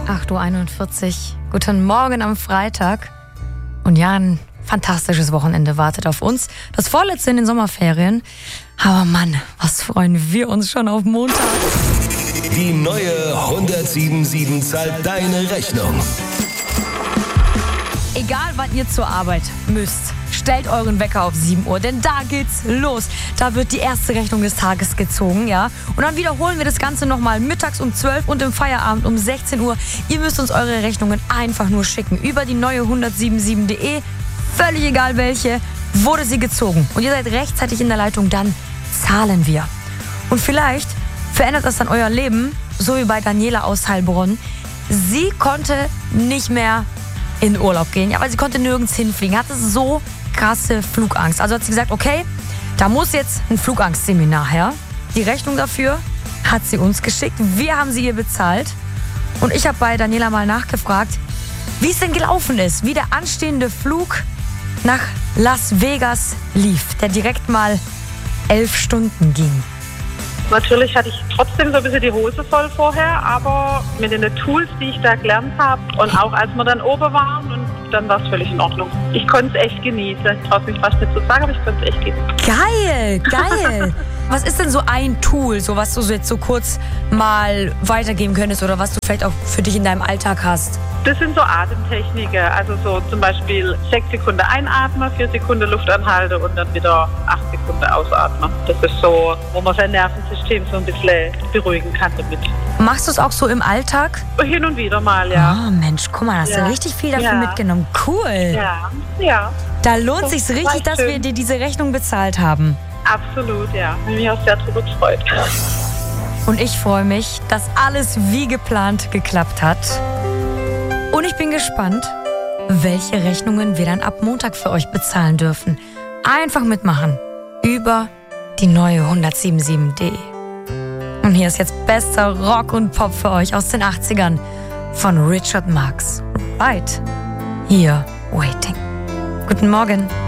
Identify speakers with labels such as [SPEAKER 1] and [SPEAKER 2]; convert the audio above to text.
[SPEAKER 1] 8:41 Uhr. Guten Morgen am Freitag. Und ja, ein fantastisches Wochenende wartet auf uns. Das vorletzte in den Sommerferien. Aber Mann, was freuen wir uns schon auf Montag.
[SPEAKER 2] Die neue 177 zahlt deine Rechnung.
[SPEAKER 1] Egal, wann ihr zur Arbeit müsst, stellt euren Wecker auf 7 Uhr, denn da geht's los. Da wird die erste Rechnung des Tages gezogen, ja. Und dann wiederholen wir das Ganze nochmal mittags um 12 und im Feierabend um 16 Uhr. Ihr müsst uns eure Rechnungen einfach nur schicken über die neue 177.de. Völlig egal welche, wurde sie gezogen. Und ihr seid rechtzeitig in der Leitung, dann zahlen wir. Und vielleicht verändert das dann euer Leben, so wie bei Daniela aus Heilbronn. Sie konnte nicht mehr in Urlaub gehen, ja, weil sie konnte nirgends hinfliegen, hatte so krasse Flugangst. Also hat sie gesagt, okay, da muss jetzt ein Flugangstseminar her. Die Rechnung dafür hat sie uns geschickt. Wir haben sie ihr bezahlt. Und ich habe bei Daniela mal nachgefragt, wie es denn gelaufen ist, wie der anstehende Flug nach Las Vegas lief, der direkt mal 11 Stunden ging.
[SPEAKER 3] Natürlich hatte ich trotzdem so ein bisschen die Hose voll vorher, aber mit den Tools, die ich da gelernt habe und auch als wir dann oben waren, und dann war es völlig in Ordnung. Ich konnte es echt genießen. Ich traue mich fast nicht zu sagen, aber ich konnte es echt genießen.
[SPEAKER 1] Geil, geil. Was ist denn so ein Tool, so was du jetzt so kurz mal weitergeben könntest oder was du vielleicht auch für dich in deinem Alltag hast?
[SPEAKER 3] Das sind so Atemtechniken, also so zum Beispiel 6 Sekunden einatmen, 4 Sekunden Luft anhalten und dann wieder 8 Sekunden ausatmen. Das ist so, wo man sein Nervensystem so ein bisschen beruhigen kann damit.
[SPEAKER 1] Machst du es auch so im Alltag?
[SPEAKER 3] Hin und wieder mal, ja.
[SPEAKER 1] Oh Mensch, guck mal, hast du richtig viel dafür mitgenommen. Cool.
[SPEAKER 3] Ja.
[SPEAKER 1] Da lohnt sich's richtig, dass wir dir diese Rechnung bezahlt haben.
[SPEAKER 3] Absolut, ja. Ich bin mich auch sehr darüber gefreut.
[SPEAKER 1] Und ich freue mich, dass alles wie geplant geklappt hat. Und ich bin gespannt, welche Rechnungen wir dann ab Montag für euch bezahlen dürfen. Einfach mitmachen über die neue 177.de. Und hier ist jetzt bester Rock und Pop für euch aus den 80ern von Richard Marx. Right. Here, waiting. Guten Morgen.